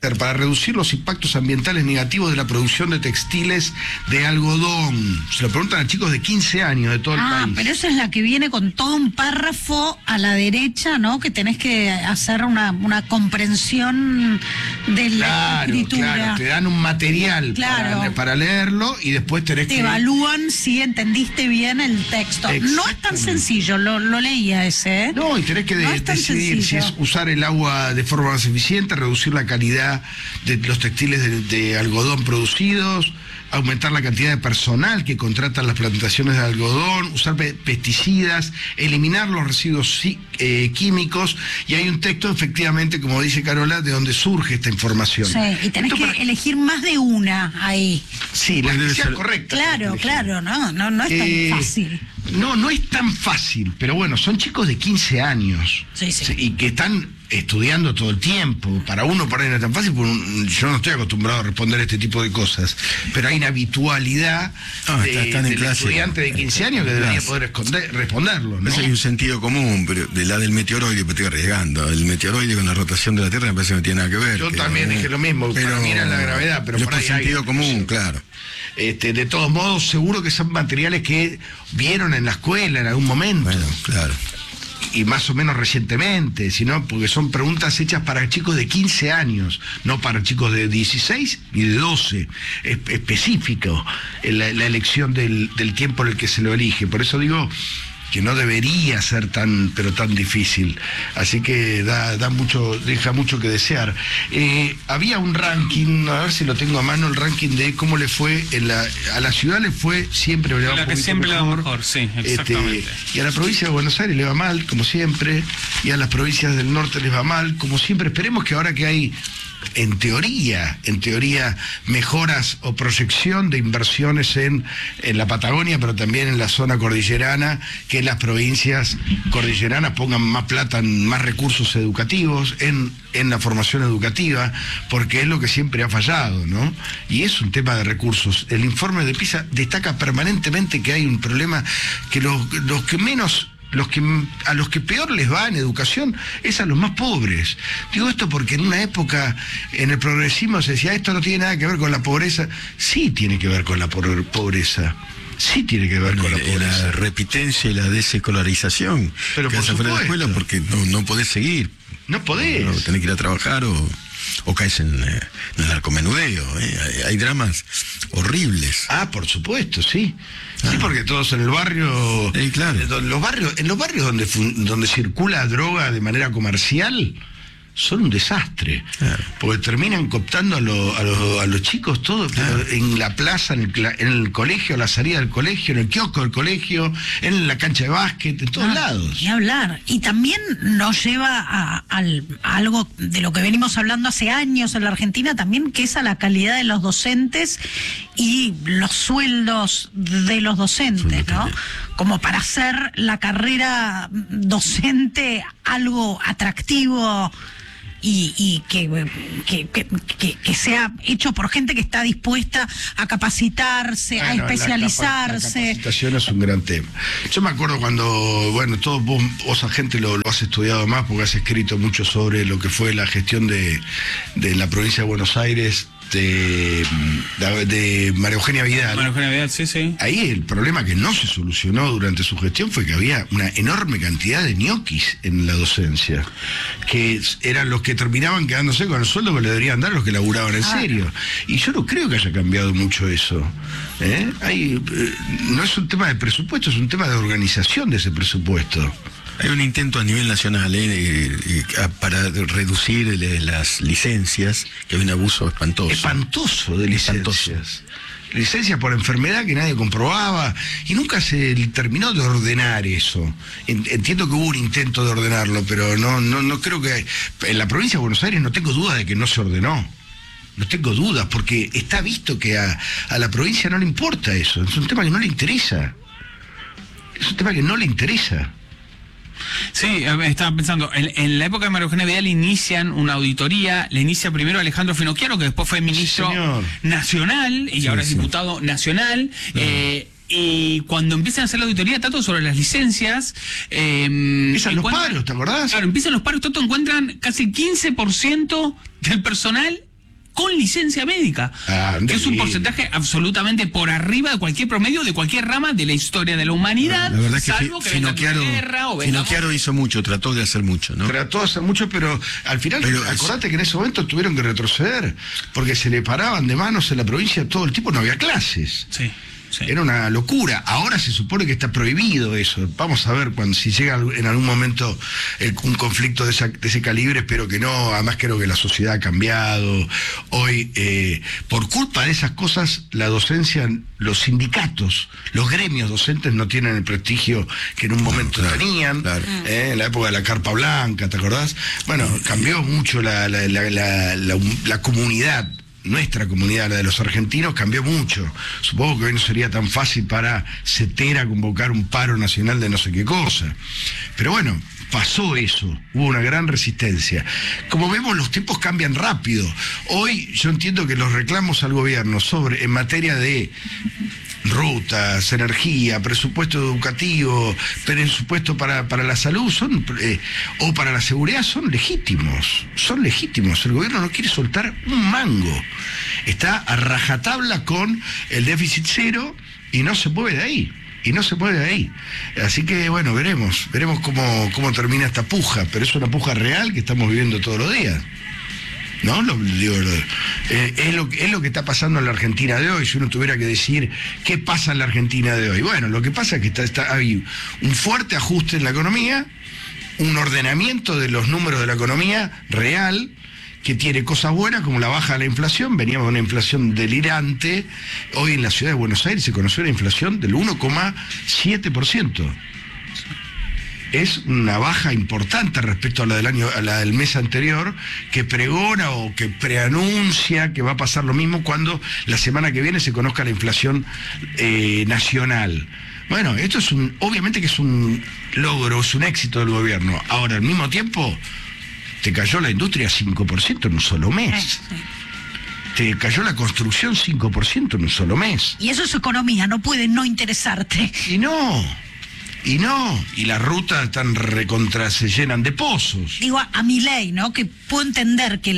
para reducir los impactos ambientales negativos de la producción de textiles de algodón. Se lo preguntan a chicos de 15 años de todo el país. Pero esa es la que viene con todo un párrafo a la derecha, ¿no? Que tenés que hacer una comprensión de la escritura. Claro, te dan un material para leerlo y después tenés que... Te evalúan si entendiste bien el texto. No es tan sencillo, lo leía ese, ¿eh? No, y tenés que decidir si es usar el agua de forma más eficiente, reducir la calidad de los textiles de algodón producidos, aumentar la cantidad de personal que contratan las plantaciones de algodón, usar pesticidas, eliminar los residuos químicos, y hay un texto, efectivamente, como dice Carola, de donde surge esta información. Sí, y tenés que elegir más de una ahí. Sí, la que sea correcta. Claro, no es tan fácil. No es tan fácil, pero bueno, son chicos de 15 años. Sí. Y que están estudiando todo el tiempo. Para uno por ahí no es tan fácil, porque yo no estoy acostumbrado a responder este tipo de cosas, pero hay una habitualidad del estudiante de 15 años que debería poder responderlo, ¿no? Hay un sentido común, pero de la del meteoroide, me estoy arriesgando. El meteoroide con la rotación de la Tierra me parece que no tiene nada que ver. Yo también dije lo mismo, pero mira la gravedad, pero por ahí sentido común, claro. De todos modos, seguro que son materiales que vieron en la escuela en algún momento. Bueno, claro. Y más o menos recientemente, sino porque son preguntas hechas para chicos de 15 años, no para chicos de 16 ni de 12. Es específico la elección del tiempo en el que se lo elige. Por eso digo que no debería ser tan difícil. Así que deja mucho que desear. Había un ranking, a ver si lo tengo a mano, el ranking de cómo le fue a la ciudad le fue siempre la que siempre le va mejor, sí, exactamente. Y a la provincia de Buenos Aires le va mal, como siempre, y a las provincias del norte les va mal, como siempre. Esperemos que ahora que hay en teoría, mejoras o proyección de inversiones en la Patagonia, pero también en la zona cordillerana, que las provincias cordilleranas pongan más plata, más recursos educativos en la formación educativa, porque es lo que siempre ha fallado, ¿no? Y es un tema de recursos. El informe de PISA destaca permanentemente que hay un problema, que a los que peor les va en educación es a los más pobres. Digo esto porque en una época en el progresismo se decía, esto no tiene nada que ver con la pobreza. Sí tiene que ver con la pobreza. Sí tiene que ver con la pobreza. La repitencia y la desescolarización. Pero que hace fuera de la escuela porque no podés seguir. No podés. No, tenés que ir a trabajar o caes en el narcomenudeo. Hay dramas horribles. Por supuesto, sí. Sí, porque todos en el barrio, claro. En los barrios donde circula droga de manera comercial, son un desastre, porque terminan cooptando a los chicos todo, pero en la plaza, en el colegio, a la salida del colegio, en el kiosco del colegio, en la cancha de básquet, en todos lados. Ni hablar. Y también nos lleva a algo de lo que venimos hablando hace años en la Argentina también, que es a la calidad de los docentes y los sueldos de los docentes, ¿no? Como para hacer la carrera docente algo atractivo y que sea hecho por gente que está dispuesta a capacitarse, a especializarse. La capacitación es un gran tema. Yo me acuerdo cuando, vos gente lo has estudiado más porque has escrito mucho sobre lo que fue la gestión de la provincia de Buenos Aires, de María Eugenia Vidal. María Eugenia Vidal, sí. Ahí el problema que no se solucionó durante su gestión fue que había una enorme cantidad de ñoquis en la docencia, que eran los que terminaban quedándose con el sueldo que le deberían dar los que laburaban en serio. Y yo no creo que haya cambiado mucho eso. No es un tema de presupuesto, es un tema de organización de ese presupuesto. Hay un intento a nivel nacional para reducir las licencias, que hay un abuso espantoso. Espantoso de licencias. Licencias por enfermedad que nadie comprobaba, y nunca se terminó de ordenar eso. Entiendo que hubo un intento de ordenarlo, pero no creo que... En la provincia de Buenos Aires no tengo duda de que no se ordenó. No tengo dudas, porque está visto que a la provincia no le importa eso. Es un tema que no le interesa. Sí, estaba pensando, en la época de María Eugenia Vidal inician una auditoría, le inicia primero Alejandro Finocchiaro, que después fue ministro nacional y ahora es diputado nacional. Y cuando empiezan a hacer la auditoría, tanto sobre las licencias... empiezan los paros, ¿te acordás? Claro, empiezan los paros, tanto encuentran casi el 15% del personal con licencia médica, que es un porcentaje absolutamente por arriba de cualquier promedio de cualquier rama de la historia de la humanidad. La verdad es que salvo que Finocchiaro hizo mucho, trató de hacer mucho, ¿no? Trató de hacer mucho, pero al final, acordate que en ese momento tuvieron que retroceder, porque se le paraban de manos en la provincia todo el tiempo, no había clases. Sí. Sí. Era una locura. Ahora se supone que está prohibido eso. Vamos a ver si llega en algún momento un conflicto de ese calibre. Espero que no. Además creo que la sociedad ha cambiado. Hoy, por culpa de esas cosas, la docencia, los sindicatos, los gremios docentes no tienen el prestigio que en un momento tenían. Claro. En la época de la Carpa Blanca, ¿te acordás? Bueno, cambió mucho la comunidad. Nuestra comunidad, la de los argentinos, cambió mucho. Supongo que hoy no sería tan fácil para CETERA convocar un paro nacional de no sé qué cosa. Pero bueno, pasó eso, hubo una gran resistencia. Como vemos, los tiempos cambian rápido. Hoy yo entiendo que los reclamos al gobierno en materia de rutas, energía, presupuesto educativo, presupuesto para la salud o para la seguridad son legítimos. El gobierno no quiere soltar un mango. Está a rajatabla con el déficit cero y no se mueve de ahí. Así que bueno, veremos cómo termina esta puja, pero es una puja real que estamos viviendo todos los días. ¿No? Es lo que está pasando en la Argentina de hoy. Si uno tuviera que decir qué pasa en la Argentina de hoy, bueno, lo que pasa es que hay un fuerte ajuste en la economía, un ordenamiento de los números de la economía real, que tiene cosas buenas como la baja de la inflación. Veníamos de una inflación delirante. Hoy en la ciudad de Buenos Aires se conoció una inflación del 1,7%. Es una baja importante respecto a la del mes anterior, que pregona o que preanuncia que va a pasar lo mismo cuando la semana que viene se conozca la inflación nacional. Bueno, esto obviamente que es un logro, es un éxito del gobierno. Ahora, al mismo tiempo, te cayó la industria 5% en un solo mes. Te cayó la construcción 5% en un solo mes. Y eso es economía, no puede no interesarte. Y las rutas están se llenan de pozos. Digo, a Milei, ¿no? Que puedo entender que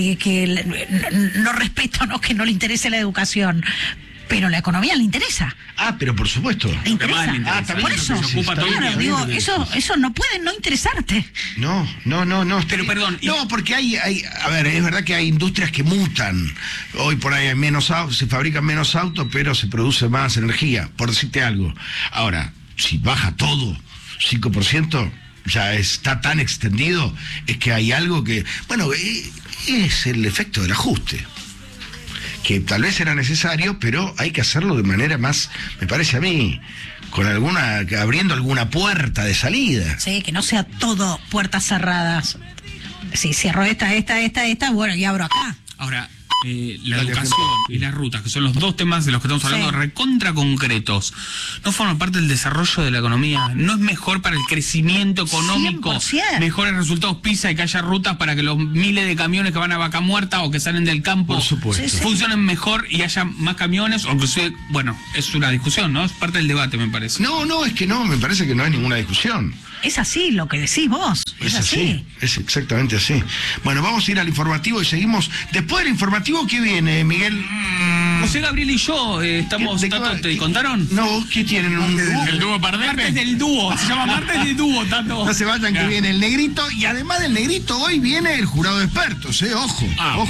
no respeto, ¿no? Que no le interese la educación, pero la economía le interesa. Pero por supuesto. Le interesa. Por eso. Claro, digo, eso no puede no interesarte. No. Pero perdón. No, porque a ver, es verdad que hay industrias que mutan. Hoy por ahí hay menos autos, se fabrican menos autos, pero se produce más energía, por decirte algo. Ahora, si baja todo 5%, ya está tan extendido, es que hay algo que, bueno, es el efecto del ajuste, que tal vez era necesario, pero hay que hacerlo de manera más, me parece a mí, abriendo alguna puerta de salida. Sí, que no sea todo puertas cerradas. Si cierro esta, bueno, y abro acá. Ahora, la educación y las rutas, que son los dos temas de los que estamos hablando, recontra concretos, no forman parte del desarrollo de la economía. No es mejor para el crecimiento económico, 100%. mejores resultados PISA y que haya rutas para que los miles de camiones que van a Vaca Muerta o que salen del campo funcionen mejor y haya más camiones, o inclusive, bueno, es una discusión, ¿no? Es parte del debate, me parece. No, es que no, me parece que no hay ninguna discusión. Es así lo que decís vos. Es así. Es exactamente así. Bueno, vamos a ir al informativo y seguimos. Después del informativo, ¿qué viene, Miguel? José Gabriel y yo estamos... ¿Te contaron? No, ¿qué tienen? ¿El dúo Pardete? Martes del dúo. Se llama Martes del dúo, Tato. No se vayan, que viene el negrito. Y además del negrito, hoy viene el jurado de expertos, Ojo. Ojo.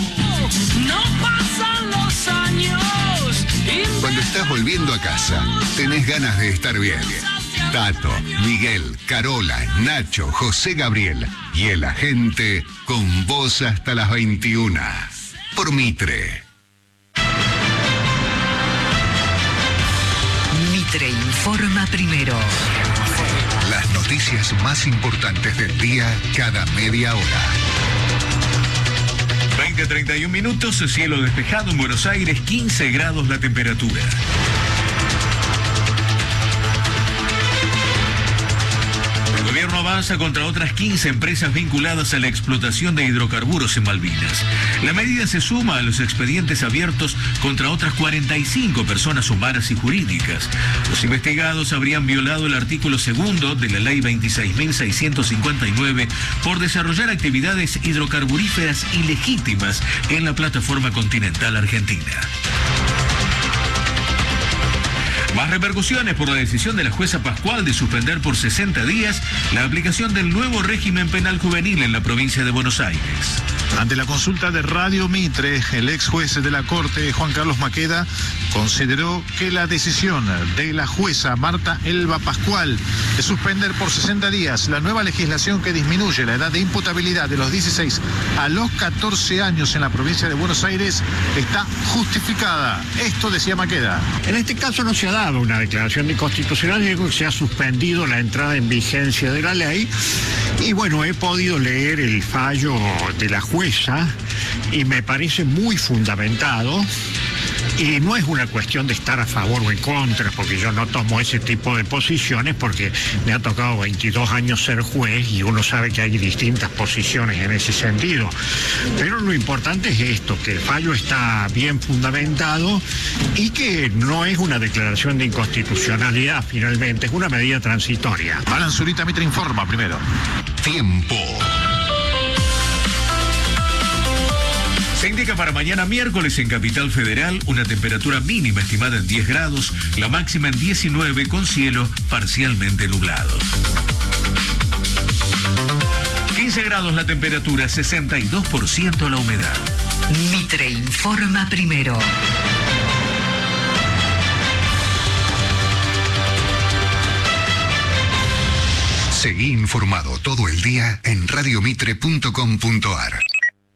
No pasan los años. Cuando estás volviendo a casa, tenés ganas de estar bien. Tato, Miguel, Carola, Nacho, José Gabriel y el agente con vos hasta las 21. Por Mitre. Mitre informa primero. Las noticias más importantes del día cada media hora. 20:31 minutos, cielo despejado en Buenos Aires, 15 grados la temperatura. El gobierno avanza contra otras 15 empresas vinculadas a la explotación de hidrocarburos en Malvinas. La medida se suma a los expedientes abiertos contra otras 45 personas humanas y jurídicas. Los investigados habrían violado el artículo 2 de la Ley 26.659 por desarrollar actividades hidrocarburíferas ilegítimas en la plataforma continental argentina. Más repercusiones por la decisión de la jueza Pascual de suspender por 60 días la aplicación del nuevo régimen penal juvenil en la provincia de Buenos Aires. Ante la consulta de Radio Mitre, el ex juez de la Corte, Juan Carlos Maqueda, consideró que la decisión de la jueza Marta Elba Pascual de suspender por 60 días la nueva legislación que disminuye la edad de imputabilidad de los 16 a los 14 años en la provincia de Buenos Aires está justificada. Esto decía Maqueda. En este caso no se ha dado una declaración de inconstitucionalidad, digo que se ha suspendido la entrada en vigencia de la ley. Y bueno, he podido leer el fallo de la jueza y me parece muy fundamentado. Y no es una cuestión de estar a favor o en contra, porque yo no tomo ese tipo de posiciones, porque me ha tocado 22 años ser juez y uno sabe que hay distintas posiciones en ese sentido. Pero lo importante es esto, que el fallo está bien fundamentado y que no es una declaración de inconstitucionalidad finalmente, es una medida transitoria. Alan Zurita, Mitre informa primero. Tiempo. Se indica para mañana miércoles en Capital Federal una temperatura mínima estimada en 10 grados, la máxima en 19 con cielo parcialmente nublado. 15 grados la temperatura, 62% la humedad. Mitre informa primero. Seguí informado todo el día en radiomitre.com.ar.